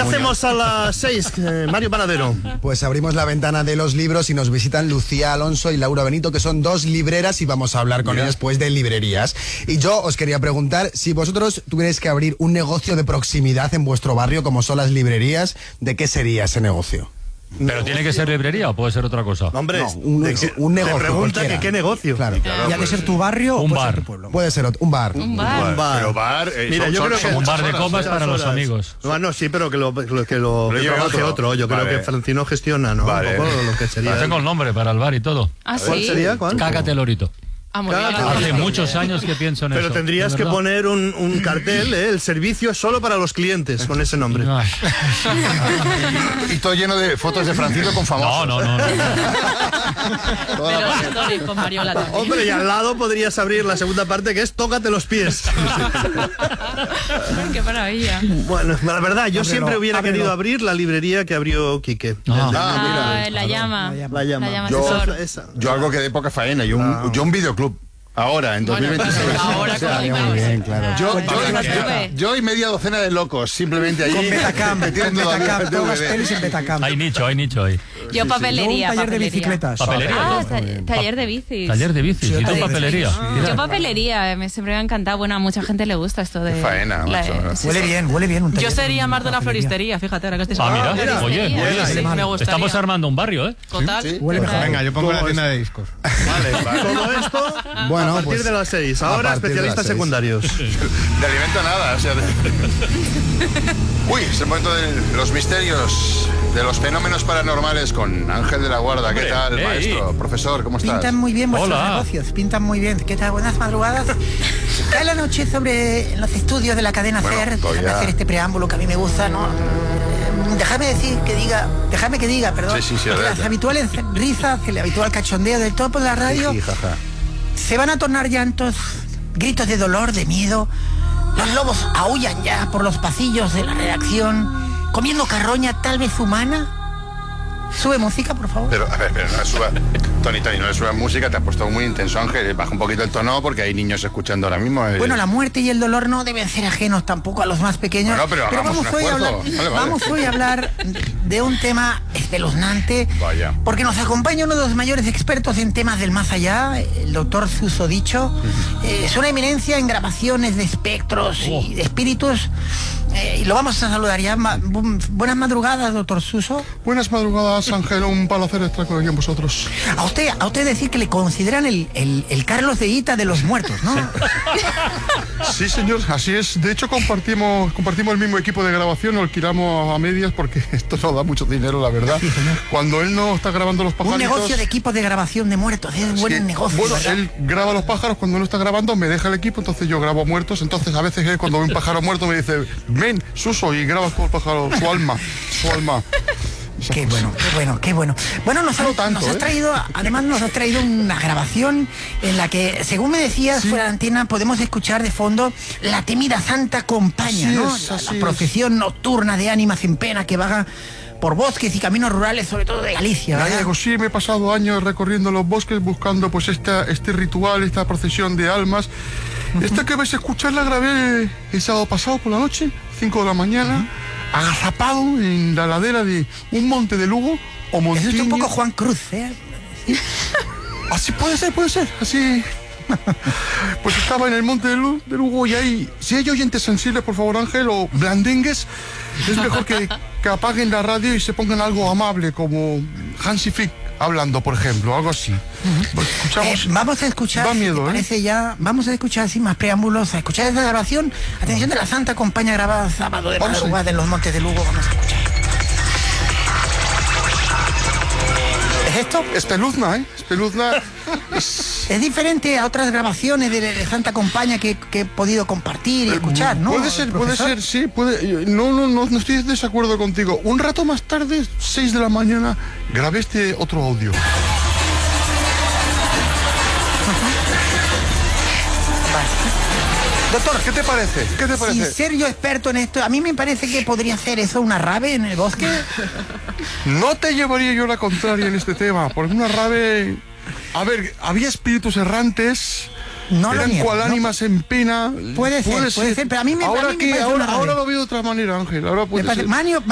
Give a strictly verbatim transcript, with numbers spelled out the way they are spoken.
hacemos a las seis, eh, Mario Panadero? Pues abrimos la ventana de los libros y nos visitan Lucía Alonso y Laura Benito, que son dos libreras, y vamos a hablar con Mira. ellas pues de librerías. Y yo os quería preguntar, si vosotros tuvierais que abrir un negocio de proximidad en vuestro barrio, como son las librerías, ¿de qué sería ese negocio? ¿Pero tiene que ser librería o puede ser otra cosa? No, hombre, no, un, de, un negocio. Te pregunta cualquiera. que qué negocio. Claro. Claro, ¿ya de ser tu barrio un o puede bar. ser tu pueblo? Puede ser otro, un bar. Un bar. Un bar. Pero bar, eh, Mira, son, yo son, creo que son un bar de horas, copas ¿eh? para los horas. amigos. Bueno, sí, pero que lo que lo Pero que lleve trabaje otro. otro. Yo Vale. creo que Francino gestiona, ¿no? Vale. Un poco lo que sería. Ya tengo el nombre para el bar y todo. ¿Ah, ¿Cuál sí? sería? ¿Cuál? Cágate Lorito. Ah, muy bien. Cágate. Hace muchos años que pienso en Pero eso. tendrías ¿de que verdad? poner un, un cartel, ¿eh? El servicio es solo para los clientes, con ese nombre. Ay. Y todo lleno de fotos de Francino con famosos. No, no, no. no. Pero stories con Mariola también. Hombre, y al lado podrías abrir la segunda parte, que es Tócate los pies. Qué maravilla. Bueno, la verdad, yo Ábrelo, siempre hubiera ábrelo. querido abrir la librería que abrió Quique. Ah. Ah, la llama. La llama. La llama Yo- asesor. Esa. Yo algo que de poca faena, yo un, yo un videoclub. Ahora, en Bueno, dos mil veintiséis. ahora O sea, con la muy bien, claro. Yo, Ah, yo, con la yo- nube. yo y media docena de locos, simplemente allí. Con Betacam, con metiendo Betacam, el todas las D V D. pelis en Betacam. Hay nicho, hay nicho ahí. Yo Luego papelería. un taller de papelería. bicicletas. Papelería. Ah, ta- taller de bicis. Taller de bicis Sí, y tú taller de papelería. bicis. Mira. Yo papelería, eh, me siempre me ha encantado. Bueno, a mucha gente le gusta esto de... Qué faena, la- macho. sí, Huele sí. bien, huele bien un taller. Yo sería de más de una papelería. floristería, fíjate, ahora que estoy Ah, mira, floristería. oye, Sí, oye, sí, me gustaría. estamos armando un barrio, ¿eh? Total. Sí, sí. Huele mejor. Venga, yo pongo la Todo tienda de discos. Vale, todo esto Bueno, a partir pues, de las seis. a Ahora partir de especialistas las seis. secundarios. De alimento nada, o sea. de- Uy, es el momento de los misterios, de los fenómenos paranormales con Ángel de la Guarda. ¿Qué Hombre, tal, ey. maestro? Profesor, ¿cómo estás? Pintan muy bien vuestros Hola. negocios, pintan muy bien. ¿Qué tal? Buenas madrugadas. Cae la noche sobre los estudios de la cadena Bueno, SER. todavía- Déjame hacer este preámbulo que a mí me gusta, ¿no? Eh, Déjame decir que diga, déjame que diga, perdón. Sí, sí, sí, que adelante. las habituales risas, el habitual cachondeo del topo de la radio Jiji, jaja. se van a tornar llantos, gritos de dolor, de miedo. Los lobos aúllan ya por los pasillos de la redacción, comiendo carroña tal vez humana. Sube música, por favor. Pero, a ver, pero no le suba. Tony, Tony, no le subas música, te has puesto muy intenso, Ángel. Baja un poquito el tono porque hay niños escuchando ahora mismo. eh. Bueno, la muerte y el dolor no deben ser ajenos tampoco a los más pequeños. Bueno, pero hagamos vamos, un hoy a hablar, esfuerzo. Vale, vale. vamos hoy a hablar de un tema espeluznante. Vaya. Porque nos acompaña uno de los mayores expertos en temas del más allá, el doctor Susodicho. Eh, es una eminencia en grabaciones de espectros y de espíritus. Eh, y lo vamos a saludar ya. Ma- bu- buenas madrugadas, doctor Suso. Buenas madrugadas, Ángel. Un placer estar con vosotros. A usted, a usted decir que le consideran el, el, el Carlos de Ita de los muertos, ¿no? Sí, señor, así es. De hecho, compartimos compartimos el mismo equipo de grabación, lo alquilamos a medias porque esto no da mucho dinero, la verdad. Cuando él no está grabando los Un pajaritos... negocio de equipos de grabación de muertos, es buen que, negocio. Bueno, ¿verdad? él graba los pájaros, cuando no está grabando me deja el equipo, entonces yo grabo muertos, entonces a veces él cuando ve un pájaro muerto me dice, ven, Suso, y grabas con el pájaro, su alma, su alma. Esas Qué cosas. bueno, qué bueno, qué bueno. Bueno, nos, No has, tanto, nos has ¿eh? traído, además nos has traído una grabación en la que, según me decías, Sí. fuera de antena, podemos escuchar de fondo la temida Santa Compaña, Así ¿no? es, La- así la es. procesión nocturna de ánimas en pena que vaga por bosques y caminos rurales, sobre todo de Galicia, ¿verdad? Gallego, sí, me he pasado años recorriendo los bosques buscando pues esta, este ritual, esta procesión de almas. Esta que vais a escuchar la grabé el sábado pasado por la noche, cinco de la mañana, agazapado en la ladera de un monte de Lugo o Eso Montiño. es un poco Juan Cruz, ¿eh? Así puede ser, puede ser, así. Pues estaba en el monte de, Lu- de Lugo y ahí, si hay oyentes sensibles, por favor, Ángel, o blandengues, es mejor que, que apaguen la radio y se pongan algo amable, como Hansi Flick hablando, por ejemplo, algo así. Pues escuchamos. Eh, vamos a escuchar, Da miedo, si te ¿eh? parece ya, vamos a escuchar sin más preámbulos, a escuchar esta grabación. Atención de la Santa Compaña grabada sábado de Vamos a- madrugada en los montes de Lugo. Vamos a escuchar. ¿Es esto? Espeluzna, ¿eh? Espeluzna. Es diferente a otras grabaciones de, de Santa Compaña que, que he podido compartir y escuchar, ¿no? Puede ser, puede profesor? ser, sí, puede. No, no, no, no estoy de desacuerdo contigo. Un rato más tarde, seis de la mañana, grabé este otro audio. Doctor, ¿qué te parece? ¿Qué te Sin parece? ser yo experto en esto, a mí me parece que podría ser eso una rave en el bosque. No te llevaría yo la contraria en este tema, porque una rave... A ver, había espíritus errantes, No lo eran niego, cual ¿no? ánimas en pena. Puede ser, puede ser, pero a mí me- a ahora mí me que parece ahora, una rave. ahora lo veo de otra manera, Ángel. Ahora Me puede parece- ser. Manio-